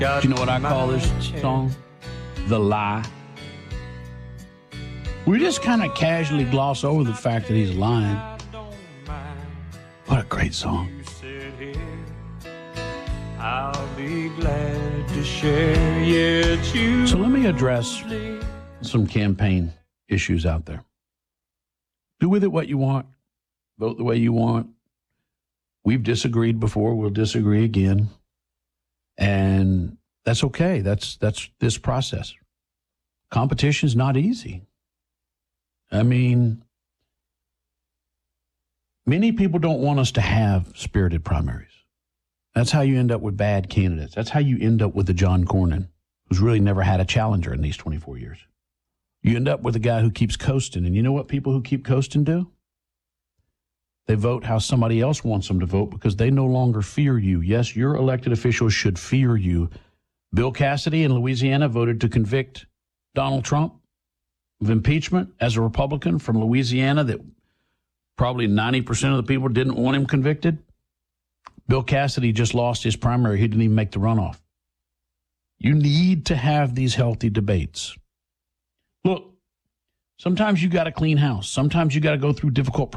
Do you know what I call this song? The Lie. We just kind of casually gloss over the fact that he's lying. What a great song. I'll be glad to share you. So let me address some campaign issues out there. Do with it what you want. Vote the way you want. We've disagreed before. We'll disagree again. And that's okay. That's this process. Competition is not easy. I mean, many people don't want us to have spirited primaries. That's how you end up with bad candidates. That's how you end up with the John Cornyn, who's really never had a challenger in these 24 years. You end up with a guy who keeps coasting. And you know what people who keep coasting do? They vote how somebody else wants them to vote because they no longer fear you. Yes, your elected officials should fear you. Bill Cassidy in Louisiana voted to convict Donald Trump of impeachment as a Republican from Louisiana that probably 90% of the people didn't want him convicted. Bill Cassidy just lost his primary. He didn't even make the runoff. You need to have these healthy debates. Look, sometimes you got to clean house. Sometimes you got to go through difficult